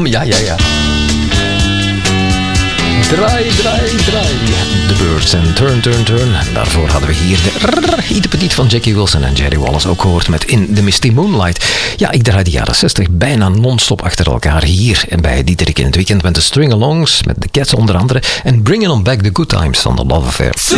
Ja. Draai. The Birds en Turn. En daarvoor hadden we hier de Ieder Petit van Jackie Wilson en Jerry Wallace ook gehoord met In the Misty Moonlight. Ja, ik draai de jaren 60 bijna non-stop achter elkaar hier en bij Dieterik in het weekend met de String-alongs, met de Cats onder andere en Bringing On Back the Good Times van The Love Affair.